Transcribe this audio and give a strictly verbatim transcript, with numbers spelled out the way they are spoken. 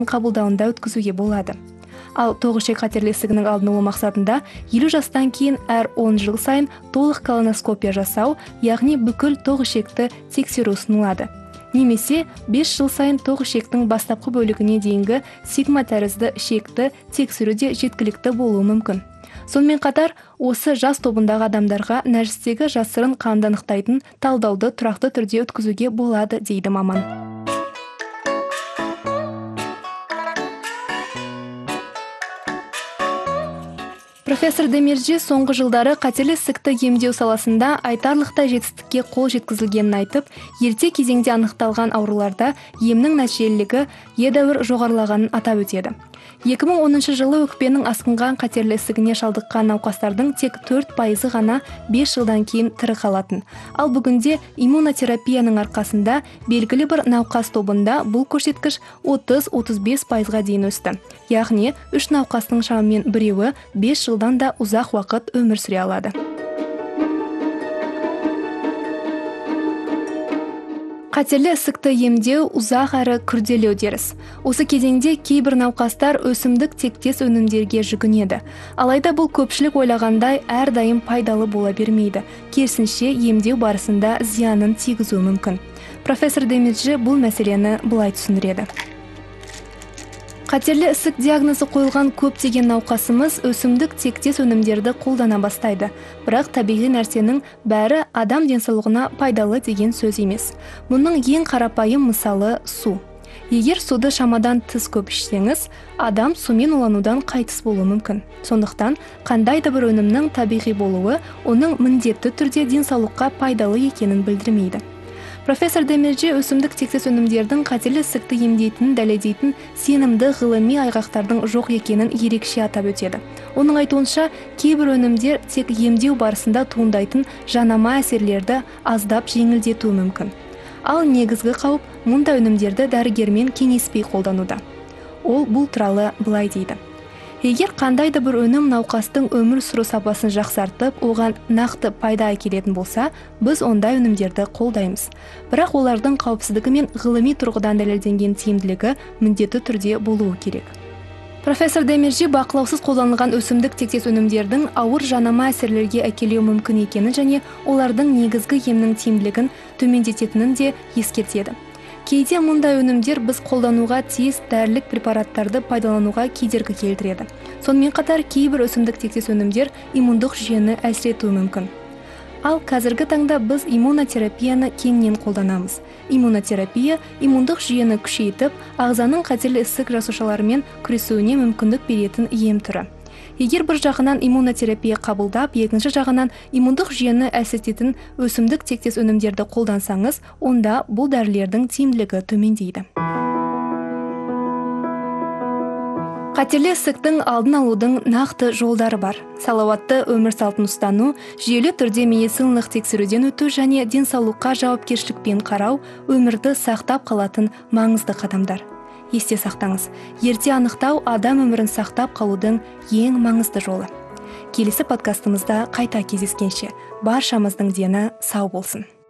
қабылдауында өткізуге болады. Ал тоғыз ішек қатерлі ісігінің алдын алу мақсатында елу жастан кейін әр он жыл сайын толық колоноскопия жасау, яғни бүкіл тоғыз ішекті тексеру ұсынылады. Немесе бес жыл сайын тоғыз ішектің бастапқы бөлігіне дейінгі сигма тәрізді ішекті тексеру де жеткілікті болуы мүмкін. Сонымен қатар, осы жас тобындағы адамдарға нәжістегі жасырын қанды анықтайтын талдауды тұрақты түрде өткізуге болады, дейді маман. Профессор Демирджи соңғы жылдары қатерлі ісікті емдеу саласында айтарлықтай жетістікке қол жеткізілгенін айтып, ерте кезеңде анықталған ауруларда емнің нәтижелілігі едәуір жоғарылағанын атап өтеді. екі мың оныншы жылы өкпенің асқынған қатерлі ісігіне шалдыққан науқастардың тек төрт пайызы ғана бес жылдан кейін тірі қалатын. Ал бүгінде иммунотерапияның арқасында белгілі бір науқас тобында бұл көрсеткіш отыз отыз бес пайызға дейін өсті. Яғни үш науқастың шамамен біреуі бес жылдан да ұзақ уақыт өмір сүре алады. Қатерлі ісікті емдеу ұзақ әрі күрделі үдеріс. Осы кезеңде кейбір науқастар өсімдік тектес өнімдерге жүгінеді. Алайда бұл көпшілік ойлағандай әрдайым пайдалы бола бермейді. Керісінше емдеу барысында зиянын тигізуі мүмкін. Профессор Демирджи бұл мәселені былай түсіндіреді. Қатерлі ісік диагнозы қойылған көптеген науқасымыз өсімдік тектес өнімдерді қолдана бастайды. Бірақ табиғи нәрсенің бәрі адам денсаулығына пайдалы деген сөз емес. Мұның ең қарапайым мысалы су. Егер суды шамадан тыс көп ішсеңіз, адам сумен уланудан қайтыс болуы мүмкін. Сондықтан, қандай да бір өнімнің табиғи болуы оның міндетті түрде денсаулыққа пайдалы екенін білдірмейді. Профессор Демирджи өсімдік тектес өнімдердің қатерлі ісікті емдейтінін дәлелдейтін сенімді ғылыми айғақтардың жоқ екенін ерекше атап өтеді. Оның айтуынша, кейбір өнімдер тек емдеу барысында туындайтын жанама әсерлерді аздап жеңілдетуі мүмкін. Ал негізгі қауіп мұндай өнімдерді дәрігермен кеңеспей қолдануда. Ол бұл туралы былай дейді. Егер қандайды бір өнім науқастың өмір сүру сапасын жақсартып, оған нақты пайда әкелетін болса, біз ондай өнімдерді қолдаймыз. Бірақ олардың қауіпсіздігі мен ғылыми тұрғыдан дәлелденген тиімділігі міндетті түрде болуы керек. Профессор Демирджи бақылаусыз қолданылған өсімдік тектес өнімдердің ауыр жанама әсерлерге әкелуі мүмкін екенін және олардың негізгі емнің тиімділігін төмендететінін де ескертеді. Кейде мұндай өнімдер біз қолдануға тиіс дәрілік препараттарды пайдалануға кедергі келтіреді. Сонымен қатар кейбір өсімдік тектес өнімдер иммундық жүйені әлсіретуі мүмкін. Ал қазіргі таңда біз иммунотерапияны кеңінен қолданамыз. Иммунотерапия иммундық жүйені күшейтіп, ағзаның қатерлі ісік жасушаларымен күресуіне мүмкіндік беретін ем түрі. Егер бір жағынан иммунотерапия қабылдап, екінші жағынан иммундық жүйені әлсірететін өсімдік тектес өнімдерді қолдансаңыз, онда бұл дәрілердің тиімділігі төмендейді. Қатерлі ісіктің алдын алудың нақты жолдары бар. Салауатты өмір салтын ұстану, жүйелі түрде медициналық тексеруден өту және денсаулыққа жауапкершілікпен қарау өмірді сақтап қалатын маңызды қадамдар. Есте сақтаңыз, ерте анықтау адам өмірін сақтап қалудың ең маңызды жолы. Келесі подкастымызда қайта кездескенше, баршамыздың дені сау болсын.